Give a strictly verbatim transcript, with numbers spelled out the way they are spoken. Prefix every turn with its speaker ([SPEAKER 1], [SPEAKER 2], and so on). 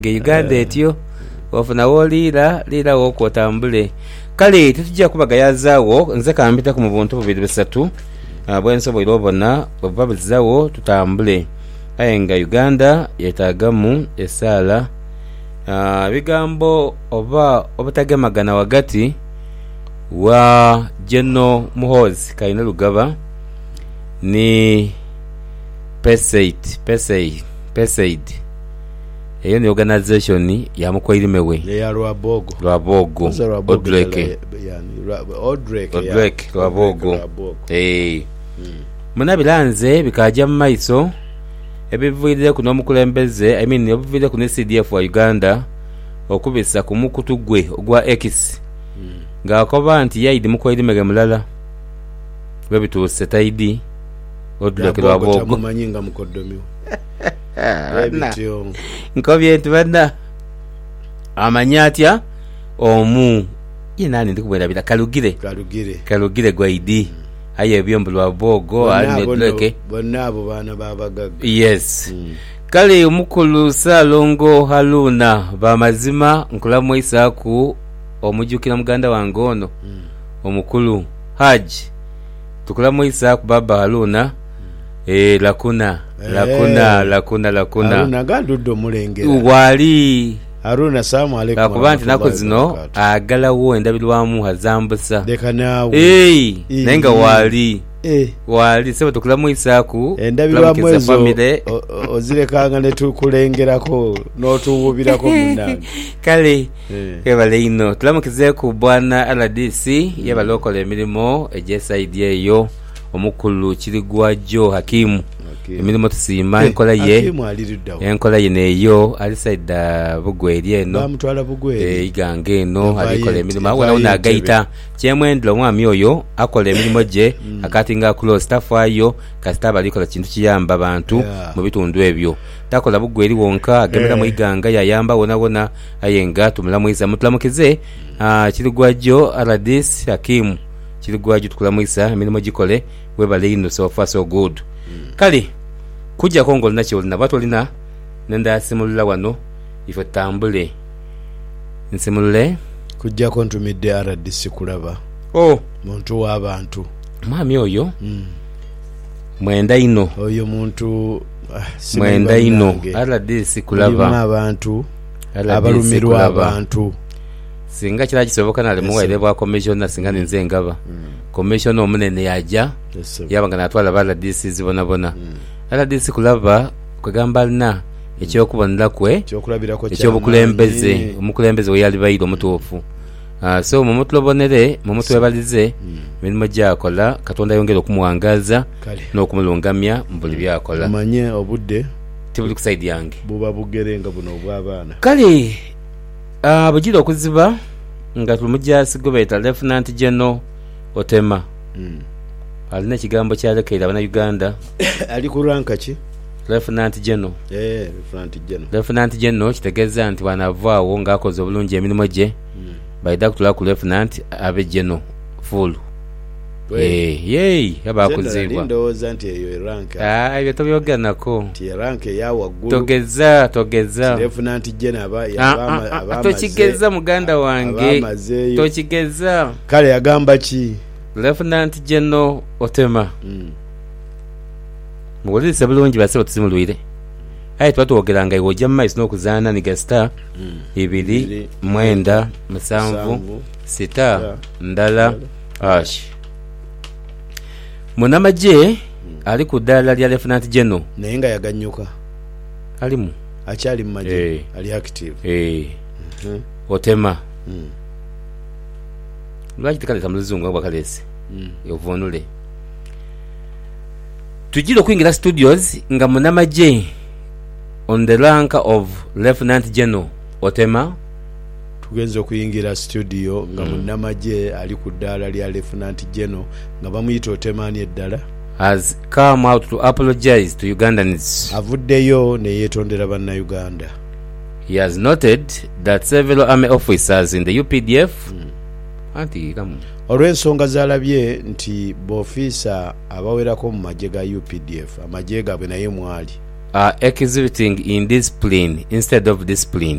[SPEAKER 1] Uganda etyo ofuna wolira lira wokotambule kale tetujja kubagayazaawo nze kambita ku mubuntu bubiri bisatu bwensobo irobona bababizawo tutambule ayenga Uganda yetagamu esala bigambo oba obutagemagana wagati wa General Muhoozi Kayina Lugaba ni Pesaid Pesaid Pesaid eyo ni organization ya mukoirimewe
[SPEAKER 2] ya Rwabogo
[SPEAKER 1] Rwabogo Odreke
[SPEAKER 2] Odreke
[SPEAKER 1] Odreke Rwabogo eh munabilanze bikaja mu maiso ebivuirire kuno mukulembeze I mean ebivuirire kuno C D F wa Uganda okubisa ku mukutugwe ogwa X nga koba nti yaidi mukoirimege mulala webituse taidi Odreke Rwabogo
[SPEAKER 2] tamumanyinga mukodomi
[SPEAKER 1] ebityo nkobye tubanda amanyatya omu yenani ndikubwera bila kalugire
[SPEAKER 2] kalugire
[SPEAKER 1] kalugire gwaidi aye ebyombo Rwabogo alidleke
[SPEAKER 2] bonabo bana babagaga
[SPEAKER 1] yes mm. Kale omukulu Salongo Haruna bamazima nkulamu Isaku omujukira muganda wange ono mm. omukulu Haji tukulamu Isaku baba Haruna eh lakuna lakuna lakuna lakuna
[SPEAKER 2] Haruna gadudo mulengera
[SPEAKER 1] wali
[SPEAKER 2] Haruna salamu alaykum
[SPEAKER 1] akubanti nako zino agala wo endabirwamu hazambusa
[SPEAKER 2] deka nawe
[SPEAKER 1] eh nenga wali
[SPEAKER 2] eh
[SPEAKER 1] wali sebo tukulamu Isaku
[SPEAKER 2] endabirwamu ezo ozireka ngane tukulengerako n'otuwubirako munange
[SPEAKER 1] kale ebale ino tulamukize ku bwana L D C yabalokola emirimo ejesaidi eyo omukulu Kirigwajo Hakimu emilimo tusima enkola ye enkola ye neyo alisaida bugweri eno
[SPEAKER 2] bamutwala bugweri
[SPEAKER 1] eh igange eno alikola emilimo awona unagaita kyemwendlo mwami oyo akola emilimo je akatinga close staff ayo kasitaba alikola kintu kiyamba abantu mu bitundu ebyo takola bugweri wonka agemera mu iganga yayamba wona wona ayenga tumulamu isa mutulamukize Kirigwajo Aladis Hakimu Kirigwajo tukulamu isa emilimo gikole webale ino so far so good mm. Kali kujja kongolo na kyolina batolina nenda simulula wano ifo tambule nsimulule
[SPEAKER 2] kujja kontumidde R D C kulaba
[SPEAKER 1] oh
[SPEAKER 2] muntu w'abantu
[SPEAKER 1] mwami oyo
[SPEAKER 2] mm.
[SPEAKER 1] mwenda ino
[SPEAKER 2] oyo muntu uh,
[SPEAKER 1] mwenda ino R D C kulaba
[SPEAKER 2] abantu abalumirwa abantu
[SPEAKER 1] singa kira kisoboka nale muwaire bwa commissioner singa nze ngaba mm. commissioner omunene yaja yes, yabanga natwala bala D C zibona bona mm. Ala D C kulaba kwegamba lina ekyo kubonera kwe
[SPEAKER 2] ekyokulabirako
[SPEAKER 1] ekyo bukulembeze omukulembeze oyali bayiro mutofu ah uh, so mumutulobonere mumutwebalize mirimo mm. gyakola Katonda yongera okumuwangaza n'okumulungamya mbuli byakola
[SPEAKER 2] manye obudde
[SPEAKER 1] tibuli kusaidi yange
[SPEAKER 2] buba bugerenga buno obw'abaana
[SPEAKER 1] kale ah uh, bujira okuziba nga tulumujja sigobeta Lieutenant General Otema mm. alina kigambo kyalekera abana Uganda
[SPEAKER 2] ali ku ranka ki
[SPEAKER 1] Lieutenant General
[SPEAKER 2] eh Lieutenant General
[SPEAKER 1] Lieutenant General kitegeza nti banavaawo ngaakoze obulungi emirimu gye mm. bayida kutula ku Lieutenant abe General full eh yey abakuzibwa
[SPEAKER 2] ndowooza nti eyo ranka
[SPEAKER 1] ah ebyo tobyoganako
[SPEAKER 2] ti ranka ya waggulu
[SPEAKER 1] togeza togeza
[SPEAKER 2] Lieutenant General aba aba
[SPEAKER 1] tokigeza muganda wange tokigeza
[SPEAKER 2] kale yagamba ki
[SPEAKER 1] Lieutenant General Otema
[SPEAKER 2] mm.
[SPEAKER 1] muwuliriza bulungi basebo tusimulwire ayi twatwogeranga iwojja mu maiso n'okuzaana ni gasita mm. ibiri mwenda musanvu sita yeah. ndala ash munamaje mm. ali ku ddala lya Lieutenant General
[SPEAKER 2] naye nga yaganyuka
[SPEAKER 1] alimu
[SPEAKER 2] akyali mu maje hey. ali active
[SPEAKER 1] eh mm-hmm. Otema mm. lwaki tikaleta muluzungu ngwa kalese mm. yovonule tujiro kuingira studios nga munamaje on the rank of Lieutenant General Otema
[SPEAKER 2] tugenze okuyingira studio nga mm. munamaje ali ku ddala lya Lieutenant General nga bamuyita Otema ni eddala
[SPEAKER 1] has come out to apologize to Ugandans
[SPEAKER 2] avuddeyo ne yetondera banna Uganda.
[SPEAKER 1] He has noted that several army officers in the U P D F mm. anti kamu
[SPEAKER 2] olw'ensonga zalabye nti bofisa abawerako mu majje ga U P D F amajje gaabwe naye mwali
[SPEAKER 1] are exhibiting indiscipline instead of discipline.